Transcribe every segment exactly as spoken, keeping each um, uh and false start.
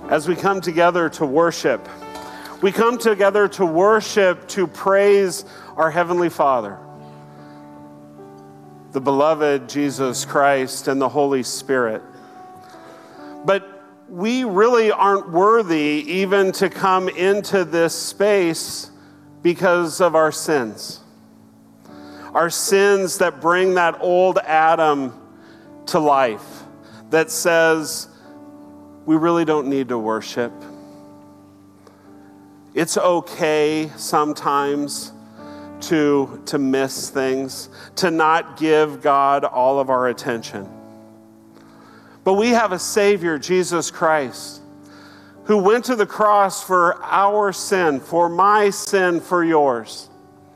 as we come together to worship. We come together to worship, to praise our Heavenly Father, the beloved Jesus Christ and the Holy Spirit. But we really aren't worthy even to come into this space because of our sins. Our sins that bring that old Adam to life, that says we really don't need to worship. It's okay sometimes to, to miss things, to not give God all of our attention. But we have a Savior, Jesus Christ, who went to the cross for our sin, for my sin, for yours,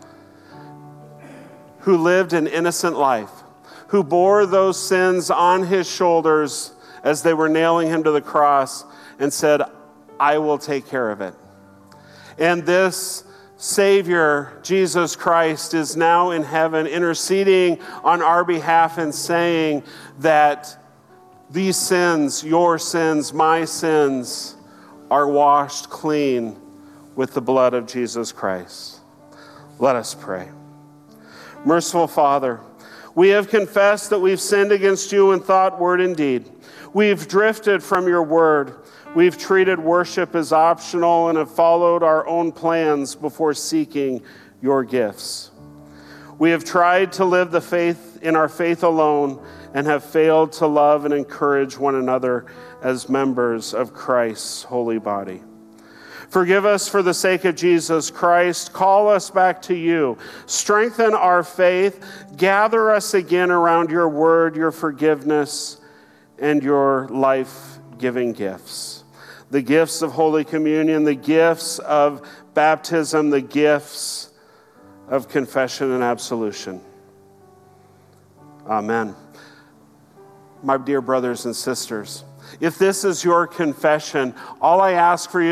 who lived an innocent life, who bore those sins on his shoulders as they were nailing him to the cross and said, I will take care of it. And this Savior, Jesus Christ, is now in heaven interceding on our behalf and saying that these sins, your sins, my sins, are washed clean with the blood of Jesus Christ. Let us pray. Merciful Father, we have confessed that we've sinned against you in thought, word, and deed. We've drifted from your word. We've treated worship as optional and have followed our own plans before seeking your gifts. We have tried to live the faith in our faith alone and have failed to love and encourage one another as members of Christ's holy body. Forgive us for the sake of Jesus Christ. Call us back to you. Strengthen our faith. Gather us again around your word, your forgiveness, and your life-giving gifts. The gifts of Holy Communion, the gifts of baptism, the gifts of confession and absolution. Amen. My dear brothers and sisters, if this is your confession, all I ask for you